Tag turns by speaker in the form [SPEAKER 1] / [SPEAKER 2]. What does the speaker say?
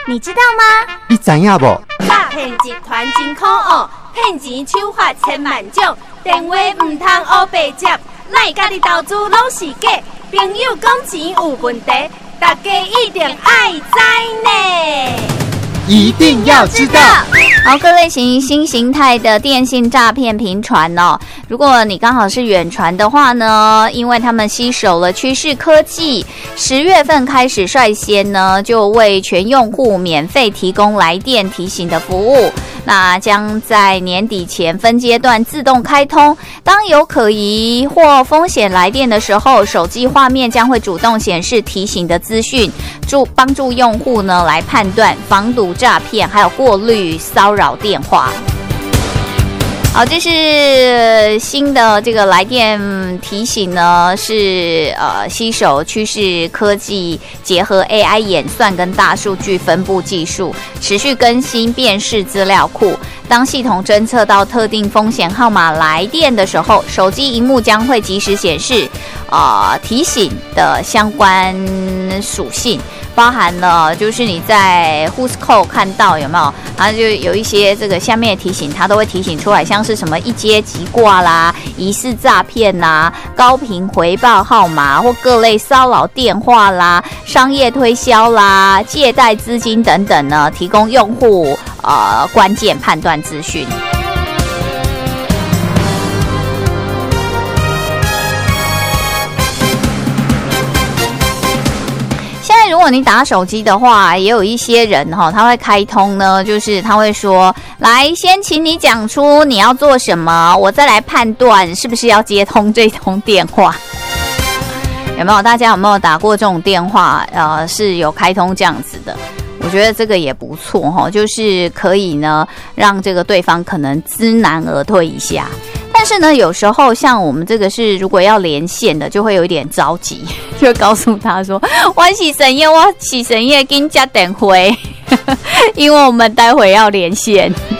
[SPEAKER 1] 你知道吗？
[SPEAKER 2] 你知影无？
[SPEAKER 1] 诈骗集团真可恶，骗钱手法千万种，电话唔通黑白接，咱家己投资拢是假，朋友讲钱有问题，大家一定爱知呢。
[SPEAKER 2] 一定要知道。
[SPEAKER 3] 好，各类型新形态的电信诈骗频传哦。如果你刚好是远传的话呢，因为他们携手了趋势科技，10月份开始率先呢就为全用户免费提供来电提醒的服务。那将在年底前分阶段自动开通。当有可疑或风险来电的时候，手机画面将会主动显示提醒的资讯，帮助用户呢来判断防堵诈骗，还有过滤骚扰电话。好，这是新的这个来电提醒呢，是携手趋势科技结合 AI 演算跟大数据分布技术，持续更新辨识资料库。当系统侦测到特定风险号码来电的时候，手机荧幕将会及时显示提醒的相关属性，包含了就是你在 Who's Call 看到有没有，它就有一些这个下面的提醒，它都会提醒出来，像是什么一接即挂啦、疑似诈骗啦、高频回报号码或各类骚扰电话啦、商业推销啦、借贷资金等等呢，提供用户关键判断资讯。如果你打手机的话，也有一些人他会开通呢，就是他会说，来，先请你讲出你要做什么，我再来判断是不是要接通这通电话。有没有？大家有没有打过这种电话？是有开通这样子的。我觉得这个也不错就是可以呢让这个对方可能知难而退一下。但是呢，有时候像我们这个是如果要连线的，就会有一点着急，就告诉他说：“我是神夜，给你加点回，因为我们待会要连线。”